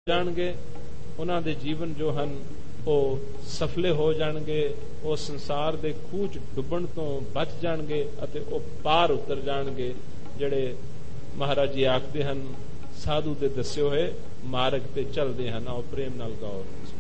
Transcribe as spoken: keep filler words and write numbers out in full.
ਜਾਣਗੇ, ਉਹਨਾਂ ਦੇ ਜੀਵਨ ਜੋ ਹਨ ਉਹ ਸਫਲੇ ਹੋ ਜਾਣਗੇ, ਉਹ ਸੰਸਾਰ ਦੇ ਖੂਹ 'ਚ ਡੁੱਬਣ ਤੋਂ ਬਚ ਜਾਣਗੇ ਅਤੇ ਉਹ ਪਾਰ ਉਤਰ ਜਾਣਗੇ, ਜਿਹੜੇ ਮਹਾਰਾਜ ਜੀ ਆਖਦੇ ਹਨ ਸਾਧੂ ਦੇ ਦੱਸੇ ਹੋਏ ਮਾਰਗ ਤੇ ਚੱਲਦੇ ਹਨ। ਆਓ ਪ੍ਰੇਮ ਨਾਲ ਗਾਓ।